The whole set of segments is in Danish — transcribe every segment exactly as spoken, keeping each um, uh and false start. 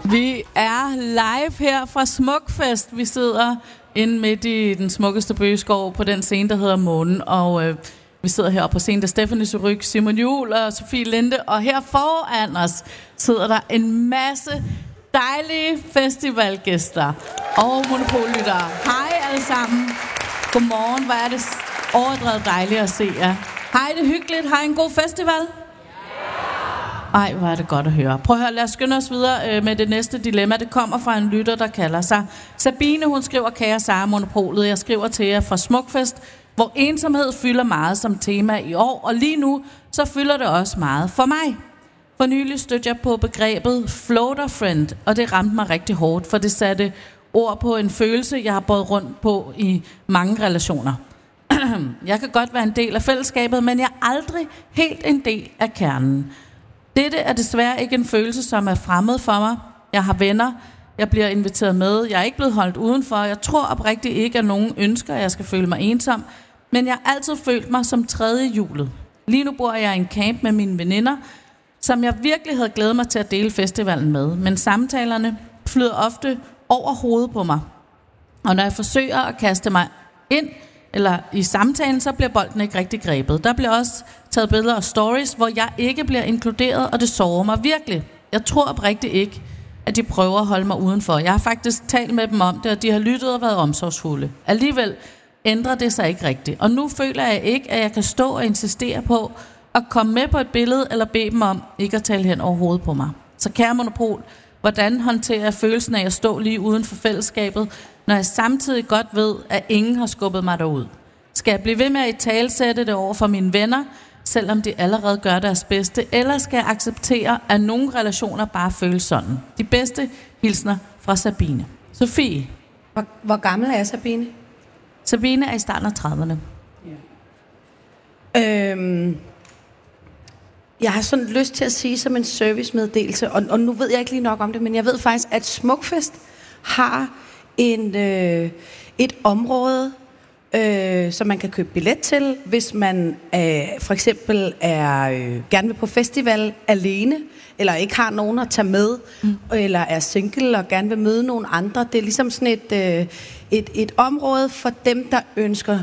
Vi er live her fra Smukfest. Vi sidder inde midt i den smukkeste bøgeskov på den scene, der hedder Månen. Og øh, vi sidder heroppe på scenen, der Stephanie Surrugue, Simon Juhl og Sofie Linde. Og her foran os sidder der en masse dejlige festivalgæster og monopollyttere. Hej alle sammen. Godmorgen. Hvor er det overdrevet dejligt at se jer. Hej, det er hyggeligt. Har I en god festival? Ej, hvor er det godt at høre. Prøv at høre, lad os skynde os videre øh, med det næste dilemma. Det kommer fra en lytter, der kalder sig Sabine. Hun skriver, kære Sara Monopolet, jeg skriver til jer fra Smukfest, hvor ensomhed fylder meget som tema i år, og lige nu så fylder det også meget for mig. For nylig stødte jeg på begrebet floater friend, og det ramte mig rigtig hårdt, for det satte ord på en følelse, jeg har båret rundt på i mange relationer. Jeg kan godt være en del af fællesskabet, men jeg er aldrig helt en del af kernen. Dette er desværre ikke en følelse, som er fremmed for mig. Jeg har venner, jeg bliver inviteret med, jeg er ikke blevet holdt udenfor. Jeg tror oprigtigt ikke, at nogen ønsker, at jeg skal føle mig ensom. Men jeg har altid følt mig som tredje hjulet. Lige nu bor jeg i en camp med mine veninder, som jeg virkelig havde glædet mig til at dele festivalen med. Men samtalerne flyder ofte over hovedet på mig. Og når jeg forsøger at kaste mig ind eller i samtalen, så bliver bolden ikke rigtig grebet. Der bliver også taget billeder og stories, hvor jeg ikke bliver inkluderet, og det sårer mig virkelig. Jeg tror oprigtigt ikke, at de prøver at holde mig udenfor. Jeg har faktisk talt med dem om det, og de har lyttet og været omsorgsfulde. Alligevel ændrer det sig ikke rigtigt. Og nu føler jeg ikke, at jeg kan stå og insistere på at komme med på et billede, eller bede dem om ikke at tale hen over hovedet på mig. Så kære Monopol, hvordan håndterer jeg følelsen af at stå lige uden for fællesskabet, når jeg samtidig godt ved, at ingen har skubbet mig derud? Skal jeg blive ved med at italesætte det over for mine venner, selvom de allerede gør deres bedste, eller skal jeg acceptere, at nogle relationer bare føles sådan? De bedste hilsner fra Sabine. Sofie. Hvor, hvor gammel er Sabine? Sabine er i starten af trediverne. Ja. Øhm, jeg har sådan lyst til at sige som en servicemeddelelse, og, og nu ved jeg ikke lige nok om det, men jeg ved faktisk, at Smukfest har en, øh, et område, øh, som man kan købe billet til, hvis man øh, for eksempel er øh, gerne vil på festival alene, eller ikke har nogen at tage med, mm. eller er single og gerne vil møde nogle andre. Det er ligesom sådan et, øh, et, et område for dem, der ønsker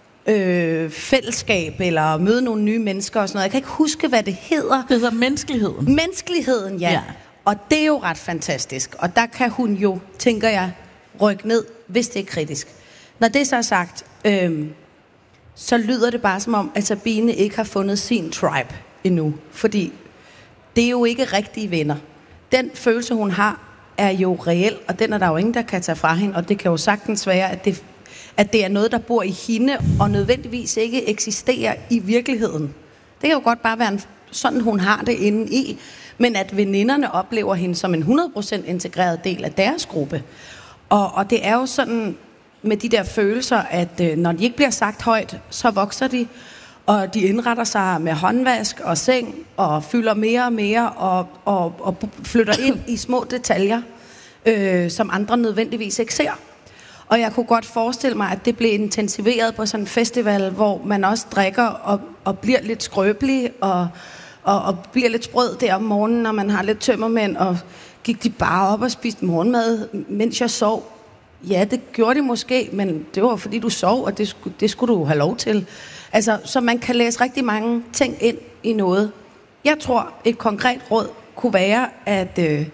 øh, fællesskab, eller møde nogle nye mennesker og sådan noget. Jeg kan ikke huske, hvad det hedder. Det hedder menneskeligheden. Menneskeligheden, ja. ja. Og det er jo ret fantastisk. Og der kan hun jo, tænker jeg, rykke ned, hvis det er kritisk. Når det så er sagt, øh, så lyder det bare som om, at Sabine ikke har fundet sin tribe endnu. Fordi det er jo ikke rigtige venner. Den følelse, hun har, er jo reel, og den er der jo ingen, der kan tage fra hende. Og det kan jo sagtens være, at det, at det er noget, der bor i hende, og nødvendigvis ikke eksisterer i virkeligheden. Det kan jo godt bare være en, sådan, hun har det inde i. Men at veninderne oplever hende som en hundrede procent integreret del af deres gruppe. Og, og det er jo sådan med de der følelser, at øh, når de ikke bliver sagt højt, så vokser de, og de indretter sig med håndvask og seng, og fylder mere og mere, og, og, og flytter ind i små detaljer, øh, som andre nødvendigvis ikke ser. Og jeg kunne godt forestille mig, at det blev intensiveret på sådan en festival, hvor man også drikker og, og bliver lidt skrøbelig, og, og, og bliver lidt sprød der om morgenen, når man har lidt tømmermænd, og gik de bare op og spiste morgenmad, mens jeg sov? Ja, det gjorde de måske, men det var fordi du sov, og det skulle, det skulle du have lov til. Altså, så man kan læse rigtig mange ting ind i noget. Jeg tror, et konkret råd kunne være, at, øh,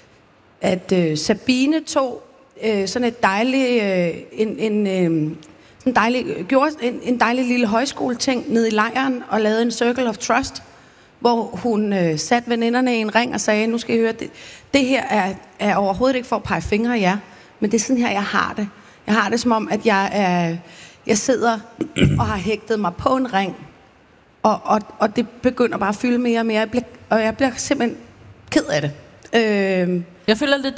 at øh, Sabine tog øh, sådan et dejligt, øh, en, en, øh, en, dejlig, gjorde en, en dejlig lille højskoleting nede i lejren, og lavede en Circle of Trust, hvor hun øh, satte veninderne i en ring og sagde, nu skal I høre, det, det her er, er overhovedet ikke for at pege fingre af jer, men det er sådan her, jeg har det. Jeg har det som om, at jeg, er, jeg sidder og har hægtet mig på en ring, og, og, og det begynder bare at fylde mere og mere, jeg bliver, og jeg bliver simpelthen ked af det. Øh, jeg føler lidt